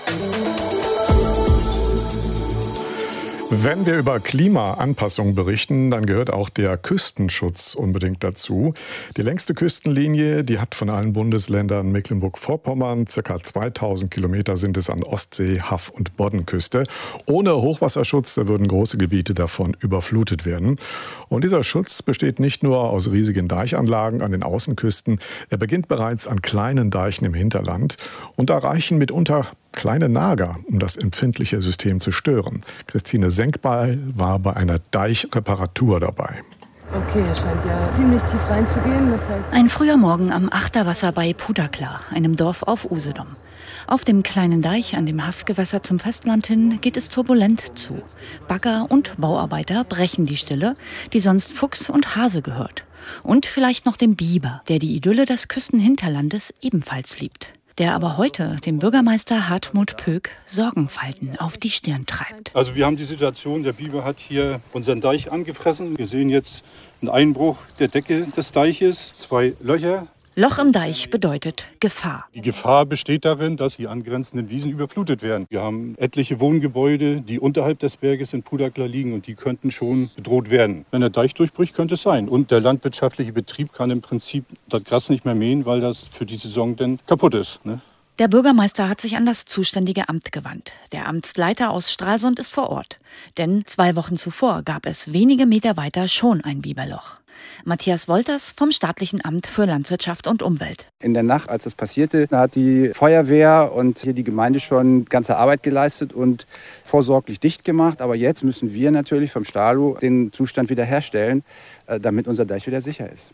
Wenn wir über Klimaanpassung berichten, dann gehört auch der Küstenschutz unbedingt dazu. Die längste Küstenlinie, die hat von allen Bundesländern Mecklenburg-Vorpommern, ca. zweitausend Kilometer sind es an Ostsee-, Haff- und Boddenküste. Ohne Hochwasserschutz würden große Gebiete davon überflutet werden. Und dieser Schutz besteht nicht nur aus riesigen Deichanlagen an den Außenküsten, er beginnt bereits an kleinen Deichen im Hinterland. Und da reichen mitunter kleine Nager, um das empfindliche System zu stören. Christine Senkbeil war bei einer Deichreparatur dabei. Okay, es scheint ja ziemlich tief reinzugehen. Das heißt Ein früher Morgen am Achterwasser bei Pudakla, einem Dorf auf Usedom. Auf dem kleinen Deich an dem Haftgewässer zum Festland hin geht es turbulent zu. Bagger und Bauarbeiter brechen die Stille, die sonst Fuchs und Hase gehört. Und vielleicht noch dem Biber, der die Idylle des Küstenhinterlandes ebenfalls liebt. Der aber heute dem Bürgermeister Hartmut Pöck Sorgenfalten auf die Stirn treibt. Also wir haben die Situation, der Biber hat hier unseren Deich angefressen. Wir sehen jetzt einen Einbruch der Decke des Deiches, zwei Löcher. Loch im Deich bedeutet Gefahr. Die Gefahr besteht darin, dass die angrenzenden Wiesen überflutet werden. Wir haben etliche Wohngebäude, die unterhalb des Berges in Pudakla liegen und die könnten schon bedroht werden. Wenn der Deich durchbricht, könnte es sein. Und der landwirtschaftliche Betrieb kann im Prinzip das Gras nicht mehr mähen, weil das für die Saison dann kaputt ist, ne? Der Bürgermeister hat sich an das zuständige Amt gewandt. Der Amtsleiter aus Stralsund ist vor Ort. Denn zwei Wochen zuvor gab es wenige Meter weiter schon ein Biberloch. Matthias Wolters vom Staatlichen Amt für Landwirtschaft und Umwelt. In der Nacht, als das passierte, hat die Feuerwehr und hier die Gemeinde schon ganze Arbeit geleistet und vorsorglich dicht gemacht. Aber jetzt müssen wir natürlich vom Stalo den Zustand wiederherstellen, damit unser Deich wieder sicher ist.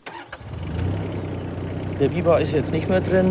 Der Biber ist jetzt nicht mehr drin.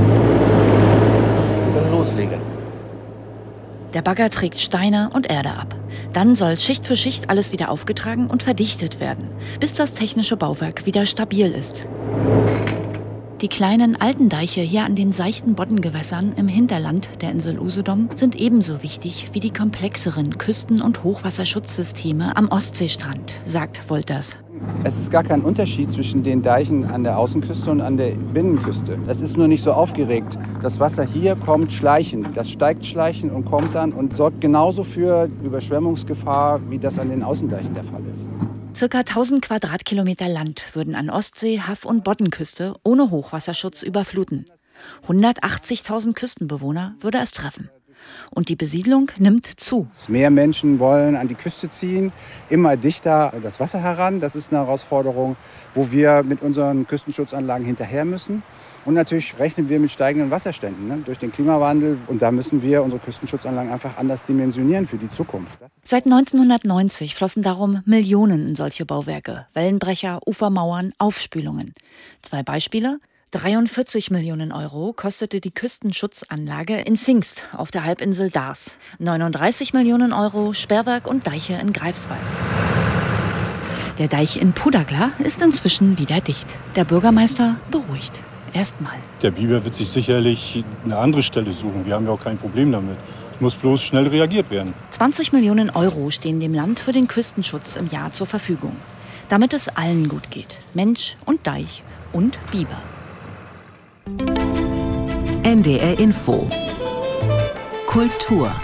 Dann loslegen. Der Bagger trägt Steine und Erde ab. Dann soll Schicht für Schicht alles wieder aufgetragen und verdichtet werden, bis das technische Bauwerk wieder stabil ist. Die kleinen alten Deiche hier an den seichten Boddengewässern im Hinterland der Insel Usedom sind ebenso wichtig wie die komplexeren Küsten- und Hochwasserschutzsysteme am Ostseestrand, sagt Wolters. Es ist gar kein Unterschied zwischen den Deichen an der Außenküste und an der Binnenküste. Es ist nur nicht so aufgeregt. Das Wasser hier kommt schleichend. Das steigt schleichend und kommt dann und sorgt genauso für Überschwemmungsgefahr, wie das an den Außendeichen der Fall ist. Circa tausend Quadratkilometer Land würden an Ostsee, Haff- und Boddenküste ohne Hochwasserschutz überfluten. hundertachtzigtausend Küstenbewohner würde es treffen. Und die Besiedlung nimmt zu. Mehr Menschen wollen an die Küste ziehen, immer dichter das Wasser heran. Das ist eine Herausforderung, wo wir mit unseren Küstenschutzanlagen hinterher müssen. Und natürlich rechnen wir mit steigenden Wasserständen, ne, durch den Klimawandel. Und da müssen wir unsere Küstenschutzanlagen einfach anders dimensionieren für die Zukunft. Seit neunzehnhundertneunzig flossen darum Millionen in solche Bauwerke. Wellenbrecher, Ufermauern, Aufspülungen. Zwei Beispiele. dreiundvierzig Millionen Euro kostete die Küstenschutzanlage in Zingst auf der Halbinsel Dars. neununddreißig Millionen Euro Sperrwerk und Deiche in Greifswald. Der Deich in Pudagla ist inzwischen wieder dicht. Der Bürgermeister beruhigt. Erstmal. Der Biber wird sich sicherlich eine andere Stelle suchen. Wir haben ja auch kein Problem damit. Es muss bloß schnell reagiert werden. zwanzig Millionen Euro stehen dem Land für den Küstenschutz im Jahr zur Verfügung. Damit es allen gut geht. Mensch und Deich und Biber. N D R Info Kultur.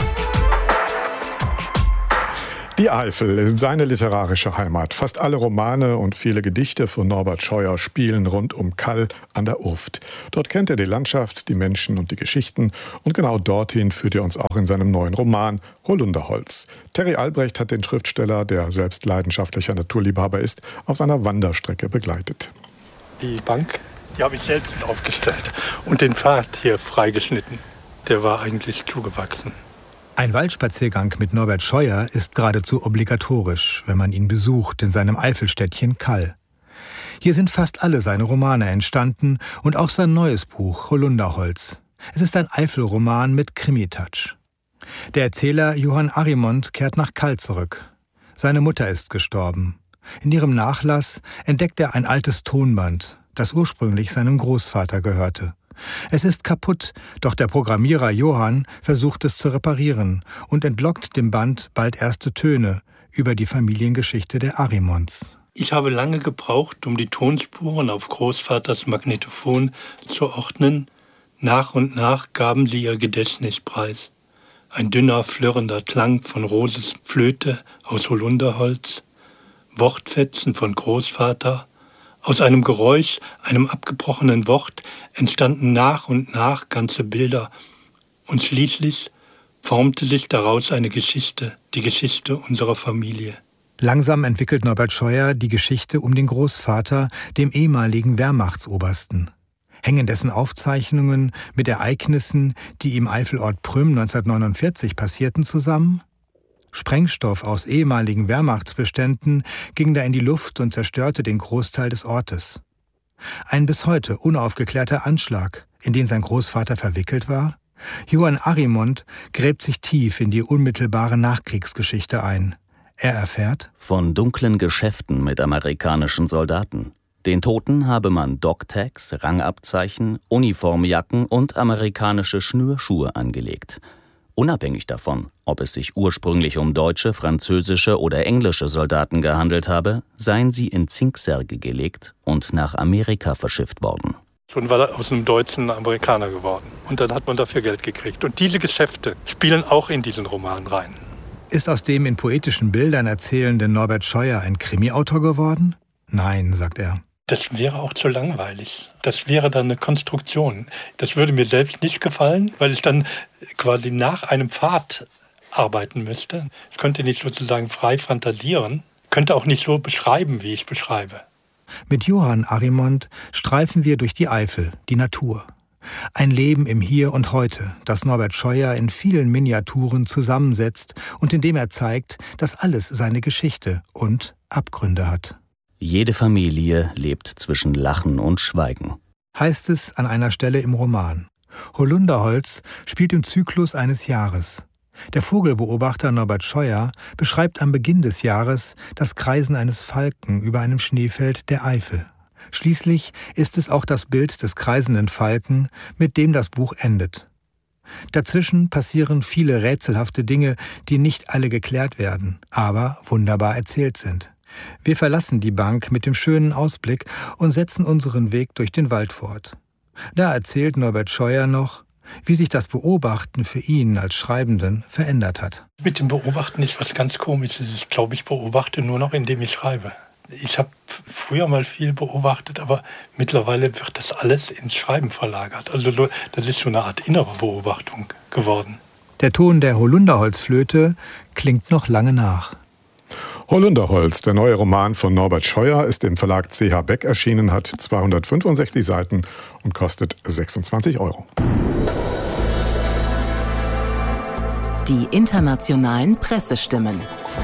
Die Eifel ist seine literarische Heimat. Fast alle Romane und viele Gedichte von Norbert Scheuer spielen rund um Kall an der Urft. Dort kennt er die Landschaft, die Menschen und die Geschichten. Und genau dorthin führt er uns auch in seinem neuen Roman Holunderholz. Terry Albrecht hat den Schriftsteller, der selbst leidenschaftlicher Naturliebhaber ist, auf seiner Wanderstrecke begleitet. Die Bank, die habe ich selbst aufgestellt und den Pfad hier freigeschnitten. Der war eigentlich zugewachsen. Ein Waldspaziergang mit Norbert Scheuer ist geradezu obligatorisch, wenn man ihn besucht in seinem Eifelstädtchen Kall. Hier sind fast alle seine Romane entstanden und auch sein neues Buch Holunderholz. Es ist ein Eifelroman mit Krimi-Touch. Der Erzähler Johann Arimont kehrt nach Kall zurück. Seine Mutter ist gestorben. In ihrem Nachlass entdeckt er ein altes Tonband, das ursprünglich seinem Großvater gehörte. Es ist kaputt, doch der Programmierer Johann versucht es zu reparieren und entlockt dem Band bald erste Töne über die Familiengeschichte der Arimonts. Ich habe lange gebraucht, um die Tonspuren auf Großvaters Magnetophon zu ordnen. Nach und nach gaben sie ihr Gedächtnis preis. Ein dünner, flirrender Klang von Roses Flöte aus Holunderholz, Wortfetzen von Großvater. Aus einem Geräusch, einem abgebrochenen Wort, entstanden nach und nach ganze Bilder. Und schließlich formte sich daraus eine Geschichte, die Geschichte unserer Familie. Langsam entwickelt Norbert Scheuer die Geschichte um den Großvater, dem ehemaligen Wehrmachtsobersten. Hängen dessen Aufzeichnungen mit Ereignissen, die im Eifelort Prüm neunzehnhundertneunundvierzig passierten, zusammen? Sprengstoff aus ehemaligen Wehrmachtsbeständen ging da in die Luft und zerstörte den Großteil des Ortes. Ein bis heute unaufgeklärter Anschlag, in den sein Großvater verwickelt war? Johann Arimont gräbt sich tief in die unmittelbare Nachkriegsgeschichte ein. Er erfährt: Von dunklen Geschäften mit amerikanischen Soldaten. Den Toten habe man Dogtags, Rangabzeichen, Uniformjacken und amerikanische Schnürschuhe angelegt. Unabhängig davon, ob es sich ursprünglich um deutsche, französische oder englische Soldaten gehandelt habe, seien sie in Zinksärge gelegt und nach Amerika verschifft worden. Schon war er aus einem Deutschen ein Amerikaner geworden. Und dann hat man dafür Geld gekriegt. Und diese Geschäfte spielen auch in diesen Roman rein. Ist aus dem in poetischen Bildern erzählenden Norbert Scheuer ein Krimi-Autor geworden? Nein, sagt er. Das wäre auch zu langweilig. Das wäre dann eine Konstruktion. Das würde mir selbst nicht gefallen, weil ich dann quasi nach einem Pfad arbeiten müsste. Ich könnte nicht sozusagen frei fantasieren, könnte auch nicht so beschreiben, wie ich beschreibe. Mit Johann Arimont streifen wir durch die Eifel, die Natur. Ein Leben im Hier und Heute, das Norbert Scheuer in vielen Miniaturen zusammensetzt und in dem er zeigt, dass alles seine Geschichte und Abgründe hat. Jede Familie lebt zwischen Lachen und Schweigen, heißt es an einer Stelle im Roman. Holunderholz spielt im Zyklus eines Jahres. Der Vogelbeobachter Norbert Scheuer beschreibt am Beginn des Jahres das Kreisen eines Falken über einem Schneefeld der Eifel. Schließlich ist es auch das Bild des kreisenden Falken, mit dem das Buch endet. Dazwischen passieren viele rätselhafte Dinge, die nicht alle geklärt werden, aber wunderbar erzählt sind. Wir verlassen die Bank mit dem schönen Ausblick und setzen unseren Weg durch den Wald fort. Da erzählt Norbert Scheuer noch, wie sich das Beobachten für ihn als Schreibenden verändert hat. Mit dem Beobachten ist was ganz Komisches. Ich glaube, ich beobachte nur noch, indem ich schreibe. Ich habe früher mal viel beobachtet, aber mittlerweile wird das alles ins Schreiben verlagert. Also das ist so eine Art innere Beobachtung geworden. Der Ton der Holunderholzflöte klingt noch lange nach. Holunderholz, der neue Roman von Norbert Scheuer, ist im Verlag C H Beck erschienen, hat zweihundertfünfundsechzig Seiten und kostet sechsundzwanzig Euro. Die internationalen Pressestimmen.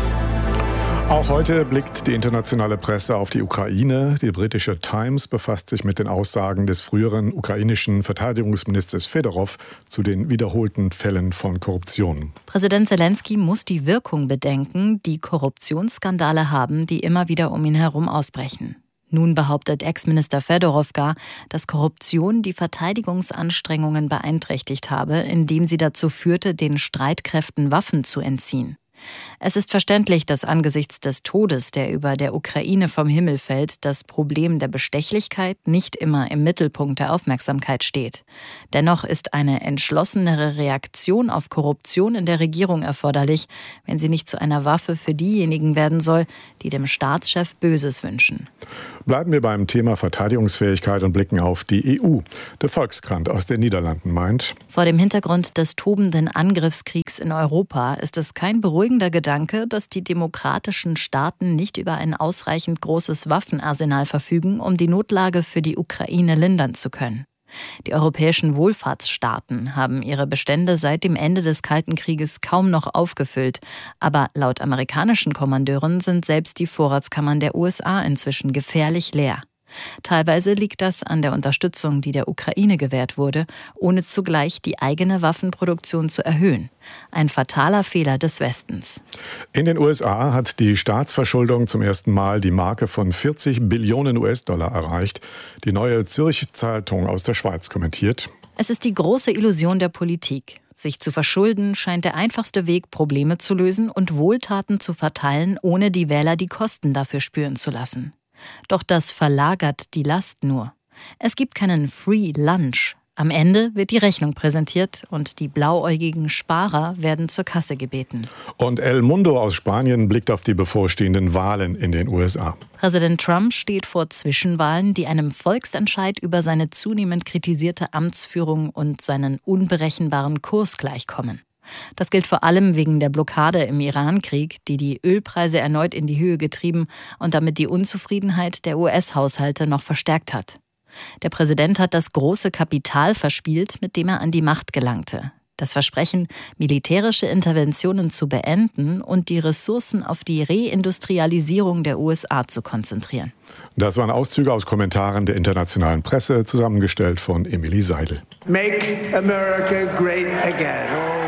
Auch heute blickt die internationale Presse auf die Ukraine. Die britische Times befasst sich mit den Aussagen des früheren ukrainischen Verteidigungsministers Fedorow zu den wiederholten Fällen von Korruption. Präsident Selenskyj muss die Wirkung bedenken, die Korruptionsskandale haben, die immer wieder um ihn herum ausbrechen. Nun behauptet Ex-Minister Fedorow gar, dass Korruption die Verteidigungsanstrengungen beeinträchtigt habe, indem sie dazu führte, den Streitkräften Waffen zu entziehen. Es ist verständlich, dass angesichts des Todes, der über der Ukraine vom Himmel fällt, das Problem der Bestechlichkeit nicht immer im Mittelpunkt der Aufmerksamkeit steht. Dennoch ist eine entschlossenere Reaktion auf Korruption in der Regierung erforderlich, wenn sie nicht zu einer Waffe für diejenigen werden soll, die dem Staatschef Böses wünschen. Bleiben wir beim Thema Verteidigungsfähigkeit und blicken auf die E U. Der Volkskrant aus den Niederlanden meint: Vor dem Hintergrund des tobenden Angriffskriegs in Europa ist es kein beruhigender Gedanke, dass die demokratischen Staaten nicht über ein ausreichend großes Waffenarsenal verfügen, um die Notlage für die Ukraine lindern zu können. Die europäischen Wohlfahrtsstaaten haben ihre Bestände seit dem Ende des Kalten Krieges kaum noch aufgefüllt. Aber laut amerikanischen Kommandeuren sind selbst die Vorratskammern der U S A inzwischen gefährlich leer. Teilweise liegt das an der Unterstützung, die der Ukraine gewährt wurde, ohne zugleich die eigene Waffenproduktion zu erhöhen. Ein fataler Fehler des Westens. In den U S A hat die Staatsverschuldung zum ersten Mal die Marke von vierzig Billionen U S-Dollar erreicht. Die Neue Zürcher Zeitung aus der Schweiz kommentiert: Es ist die große Illusion der Politik. Sich zu verschulden scheint der einfachste Weg, Probleme zu lösen und Wohltaten zu verteilen, ohne die Wähler die Kosten dafür spüren zu lassen. Doch das verlagert die Last nur. Es gibt keinen Free Lunch. Am Ende wird die Rechnung präsentiert und die blauäugigen Sparer werden zur Kasse gebeten. Und El Mundo aus Spanien blickt auf die bevorstehenden Wahlen in den U S A. Präsident Trump steht vor Zwischenwahlen, die einem Volksentscheid über seine zunehmend kritisierte Amtsführung und seinen unberechenbaren Kurs gleichkommen. Das gilt vor allem wegen der Blockade im Iran-Krieg, die die Ölpreise erneut in die Höhe getrieben und damit die Unzufriedenheit der U S-Haushalte noch verstärkt hat. Der Präsident hat das große Kapital verspielt, mit dem er an die Macht gelangte. Das Versprechen, militärische Interventionen zu beenden und die Ressourcen auf die Reindustrialisierung der U S A zu konzentrieren. Das waren Auszüge aus Kommentaren der internationalen Presse, zusammengestellt von Emilie Seidel. Make America great again.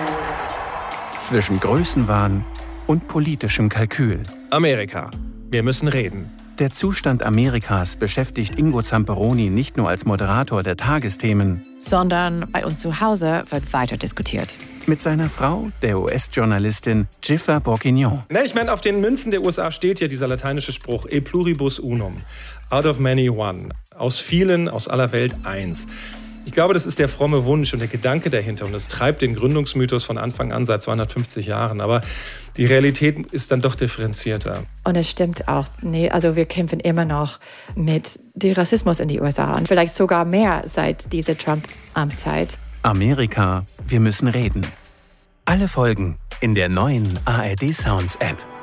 Zwischen Größenwahn und politischem Kalkül. Amerika. Wir müssen reden. Der Zustand Amerikas beschäftigt Ingo Zamperoni nicht nur als Moderator der Tagesthemen, sondern bei uns zu Hause wird weiter diskutiert. Mit seiner Frau, der U S-Journalistin Giffer Bourguignon. Ne, ich meine, auf den Münzen der U S A steht ja dieser lateinische Spruch E pluribus unum. Out of many one. Aus vielen, aus aller Welt eins. Ich glaube, das ist der fromme Wunsch und der Gedanke dahinter. Und das treibt den Gründungsmythos von Anfang an, seit zweihundertfünfzig Jahren. Aber die Realität ist dann doch differenzierter. Und es stimmt auch, nee, also wir kämpfen immer noch mit dem Rassismus in die U S A. Und vielleicht sogar mehr seit dieser Trump-Amtszeit. Amerika, wir müssen reden. Alle Folgen in der neuen A R D Sounds App.